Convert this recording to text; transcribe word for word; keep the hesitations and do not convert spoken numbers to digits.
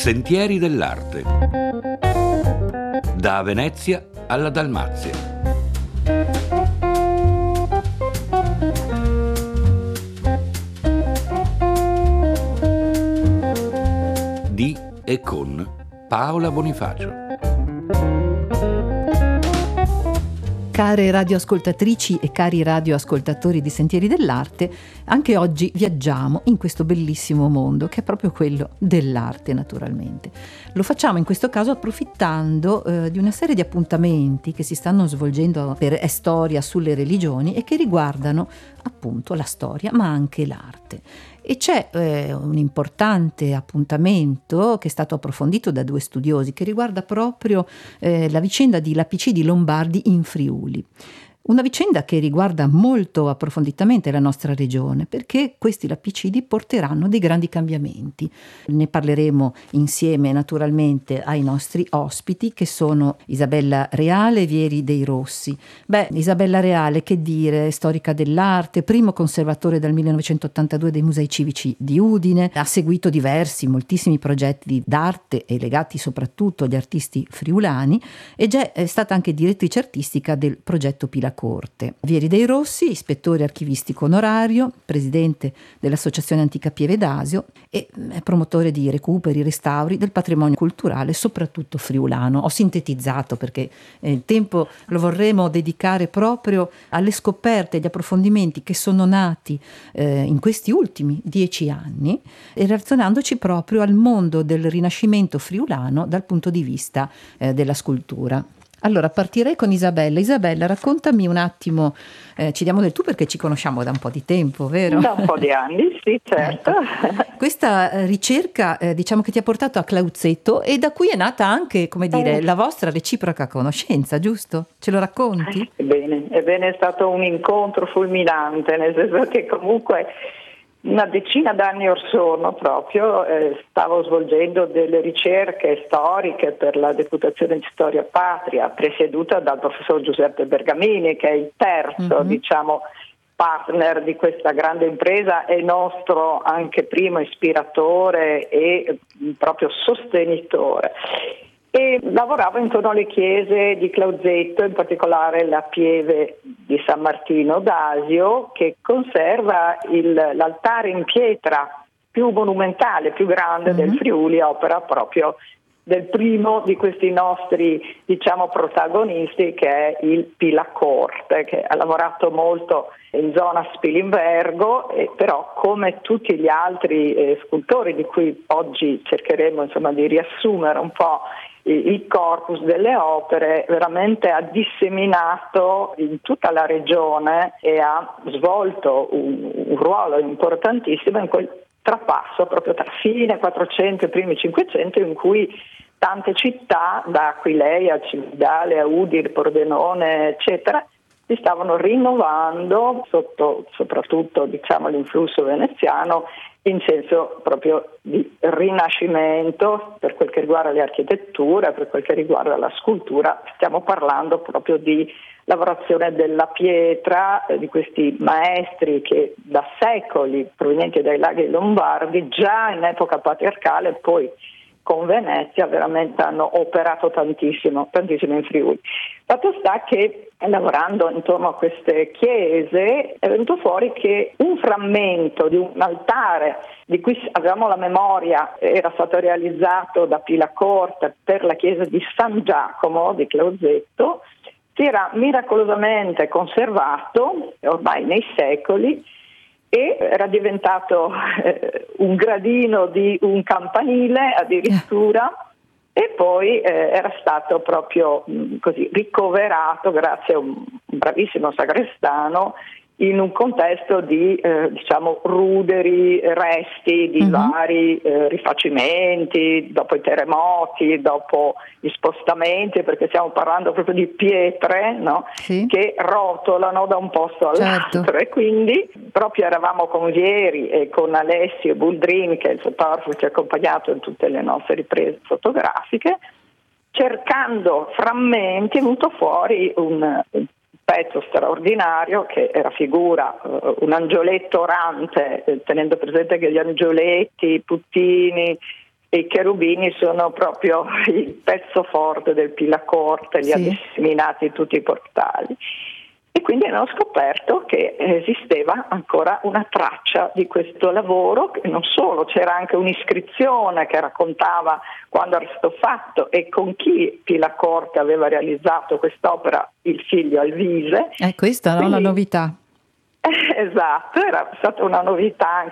Sentieri dell'arte. Da Venezia alla Dalmazia. Di e con Paola Bonifacio. Care radioascoltatrici e cari radioascoltatori di Sentieri dell'Arte, anche oggi viaggiamo in questo bellissimo mondo che è proprio quello dell'arte, naturalmente. Lo facciamo in questo caso approfittando eh, di una serie di appuntamenti che si stanno svolgendo per È Storia sulle religioni e che riguardano appunto la storia ma anche l'arte. E c'è eh, un importante appuntamento che è stato approfondito da due studiosi che riguarda proprio eh, la vicenda di Lapicidi Lombardi in Friuli. Una vicenda che riguarda molto approfonditamente la nostra regione, perché questi lapicidi porteranno dei grandi cambiamenti. Ne parleremo insieme naturalmente ai nostri ospiti, che sono Isabella Reale e Vieri dei Rossi. Beh, Isabella Reale, che dire, storica dell'arte, primo conservatore dal millenovecentottantadue dei Musei Civici di Udine, ha seguito diversi, moltissimi progetti d'arte e legati soprattutto agli artisti friulani, e già è stata anche direttrice artistica del progetto Pila Corte. Vieri dei Rossi, ispettore archivistico onorario, presidente dell'Associazione Antica Pieve d'Asio e è promotore di recuperi, restauri del patrimonio culturale, soprattutto friulano. Ho sintetizzato perché eh, il tempo lo vorremmo dedicare proprio alle scoperte e agli approfondimenti che sono nati eh, in questi ultimi dieci anni, e relazionandoci proprio al mondo del Rinascimento friulano dal punto di vista eh, della scultura. Allora, partirei con Isabella. Isabella, raccontami un attimo, eh, ci diamo del tu perché ci conosciamo da un po' di tempo, vero? Da un po' di anni, sì, certo. Ecco. Questa eh, ricerca, eh, diciamo che ti ha portato a Clauzetto, e da cui è nata anche, come dire, Eh. la vostra reciproca conoscenza, giusto? Ce lo racconti? Ebbene, ebbene, è stato un incontro fulminante, nel senso che comunque una decina d'anni or sono proprio eh, stavo svolgendo delle ricerche storiche per la Deputazione di Storia Patria, presieduta dal professor Giuseppe Bergamini, che è il terzo, mm-hmm. diciamo, partner di questa grande impresa e nostro anche primo ispiratore e proprio sostenitore. E lavoravo intorno alle chiese di Clauzetto, in particolare la Pieve di San Martino d'Asio, che conserva il, l'altare in pietra più monumentale, più grande mm-hmm. del Friuli, opera proprio del primo di questi nostri, diciamo, protagonisti, che è il Pila Corte, che ha lavorato molto in zona Spilimbergo, e però come tutti gli altri eh, scultori di cui oggi cercheremo insomma di riassumere un po' il corpus delle opere, veramente ha disseminato in tutta la regione e ha svolto un, un ruolo importantissimo in quel trapasso proprio tra fine quattrocento e primi cinquecento, in cui tante città, da Aquileia a Cividale a Udine, Pordenone, eccetera, si stavano rinnovando sotto soprattutto, diciamo, l'influsso veneziano, in senso proprio di rinascimento per quel che riguarda le architetture, per quel che riguarda la scultura. Stiamo parlando proprio di lavorazione della pietra, eh, di questi maestri che da secoli, provenienti dai laghi lombardi, già in epoca patriarcale, poi con Venezia, veramente hanno operato tantissimo, tantissimo in Friuli. Fatto sta che, lavorando intorno a queste chiese, è venuto fuori che un frammento di un altare di cui avevamo la memoria era stato realizzato da Pila Corte per la chiesa di San Giacomo di Clauzetto, si era miracolosamente conservato ormai nei secoli e era diventato eh, un gradino di un campanile addirittura, e poi eh, era stato proprio mh, così ricoverato grazie a un bravissimo sagrestano in un contesto di eh, diciamo ruderi, resti di mm-hmm. vari eh, rifacimenti, dopo i terremoti, dopo gli spostamenti, perché stiamo parlando proprio di pietre, no? Sì. Che rotolano da un posto all'altro, certo. E quindi proprio eravamo con Vieri e con Alessio Buldrini, che è il fotografo che ci ha accompagnato in tutte le nostre riprese fotografiche, cercando frammenti. È venuto fuori un, un pezzo straordinario che raffigura uh, un angioletto orante, eh, tenendo presente che gli angioletti, i puttini e i cherubini sono proprio il pezzo forte del pilacorte, li Sì. ha disseminati in tutti i portali. E quindi hanno scoperto che esisteva ancora una traccia di questo lavoro, che non solo, c'era anche un'iscrizione che raccontava quando era stato fatto e con chi Pilacorte aveva realizzato quest'opera, il figlio Alvise. È questa, no? Quindi, La novità. esatto, era stata una novità anche